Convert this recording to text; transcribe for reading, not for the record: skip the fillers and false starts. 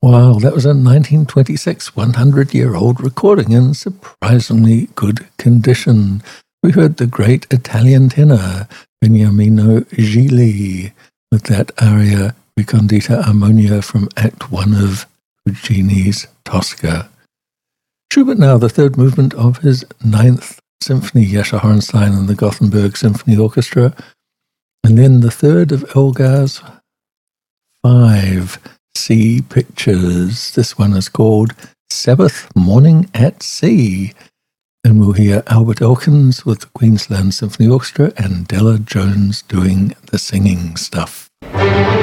Wow, that was a 1926 100-year-old recording in surprisingly good condition. We heard the great Italian tenor Beniamino Gigli with that aria Recondita Armonia from Act 1 of Puccini's Tosca. Schubert now, the third movement of his Ninth Symphony, Jascha Hornstein and the Gothenburg Symphony Orchestra, and then the third of Elgar's 5 sea pictures. This one is called Sabbath Morning at Sea. And we'll hear Albert Elkins with the Queensland Symphony Orchestra and Della Jones doing the singing stuff.